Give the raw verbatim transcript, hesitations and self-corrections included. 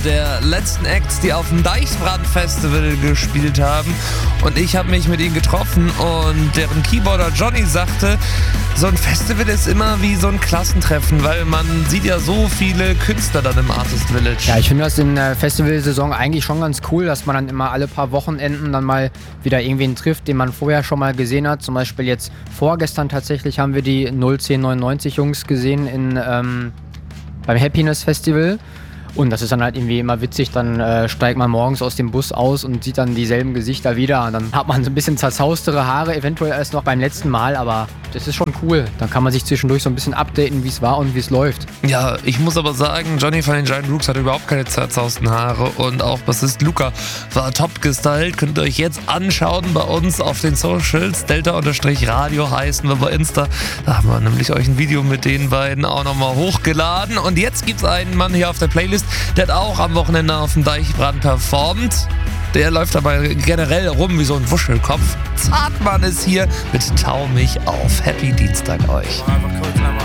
der letzten Acts, die auf dem Deichbrand-Festival gespielt haben. Und ich habe mich mit ihnen getroffen und deren Keyboarder Johnny sagte, so ein Festival ist immer wie so ein Klassentreffen, weil man sieht ja so viele Künstler dann im Artist Village. Ja, ich finde das in der Festivalsaison eigentlich schon ganz cool, dass man dann immer alle paar Wochenenden dann mal wieder irgendwen trifft, den man vorher schon mal gesehen hat. Zum Beispiel jetzt vorgestern tatsächlich haben wir die null zehn neunundneunzig Jungs gesehen in, ähm, beim Happiness Festival. Und das ist dann halt irgendwie immer witzig, dann äh, steigt man morgens aus dem Bus aus und sieht dann dieselben Gesichter wieder. Und dann hat man so ein bisschen zerzaustere Haare, eventuell erst noch beim letzten Mal, aber das ist schon cool. Dann kann man sich zwischendurch so ein bisschen updaten, wie es war und wie es läuft. Ja, ich muss aber sagen, Johnny von den Giant Rooks hat überhaupt keine zerzausten Haare und auch Bassist Luca war top gestylt. Könnt ihr euch jetzt anschauen bei uns auf den Socials. Delta-Radio heißen wir bei Insta. Da haben wir nämlich euch ein Video mit den beiden auch nochmal hochgeladen. Und jetzt gibt's einen Mann hier auf der Playlist, der hat auch am Wochenende auf dem Deichbrand performt. Der läuft dabei generell rum wie so ein Wuschelkopf. Zartmann ist hier mit Tau mich auf. Happy Dienstag euch.